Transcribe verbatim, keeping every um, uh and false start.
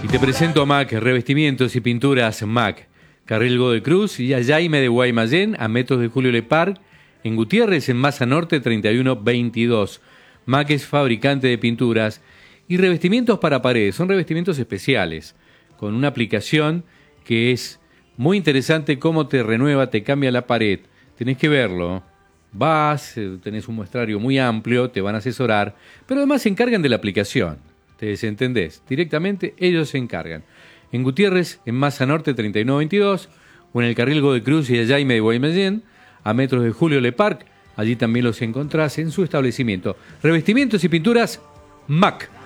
Y te presento a Mac, revestimientos y pinturas Mac. Carril Godoy Cruz y Ayaime de Guaymallén, a metros de Julio Lepar, en Gutiérrez, en Masa Norte, treinta y uno veintidós. Mac es fabricante de pinturas y revestimientos para paredes. Son revestimientos especiales, con una aplicación que es muy interesante, cómo te renueva, te cambia la pared. Tenés que verlo. Vas, tenés un muestrario muy amplio, te van a asesorar, pero además se encargan de la aplicación. ¿Te desentendés? Directamente ellos se encargan. En Gutiérrez, en Masa Norte, treinta y uno veintidós, o en el Carril Godoy Cruz y Ayaime de Guaymallén, a metros de Julio Lepar. Allí también los encontrás en su establecimiento. Revestimientos y pinturas Mac.